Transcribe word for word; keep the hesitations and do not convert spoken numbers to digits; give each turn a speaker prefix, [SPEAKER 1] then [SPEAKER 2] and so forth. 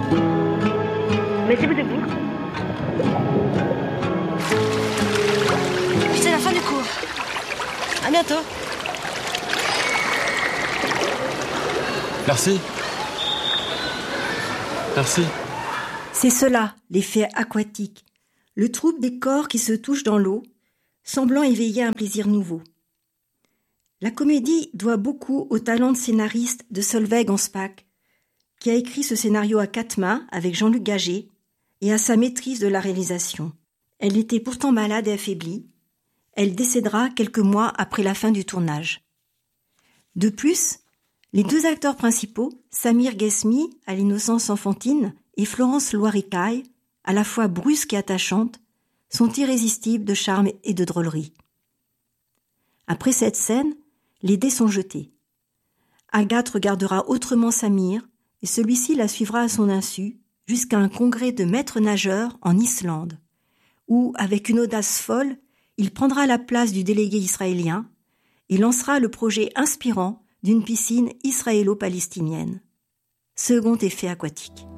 [SPEAKER 1] Mettez-vous debout.
[SPEAKER 2] C'est la fin du cours. À bientôt.
[SPEAKER 3] Merci. Merci.
[SPEAKER 4] C'est cela, l'effet aquatique, le trouble des corps qui se touchent dans l'eau, semblant éveiller un plaisir nouveau. La comédie doit beaucoup au talent de scénariste de Solveig Ansbach, qui a écrit ce scénario à quatre mains avec Jean-Luc Gagé, et à sa maîtrise de la réalisation. Elle était pourtant malade et affaiblie. Elle décédera quelques mois après la fin du tournage. De plus, les deux acteurs principaux, Samir Ghesmi, à l'innocence enfantine, et Florence Loirecaille, à la fois brusque et attachante, sont irrésistibles de charme et de drôlerie. Après cette scène, les dés sont jetés. Agathe regardera autrement Samir, et celui-ci la suivra à son insu, jusqu'à un congrès de maîtres nageurs en Islande, où, avec une audace folle, il prendra la place du délégué israélien et lancera le projet inspirant d'une piscine israélo-palestinienne. Second effet aquatique.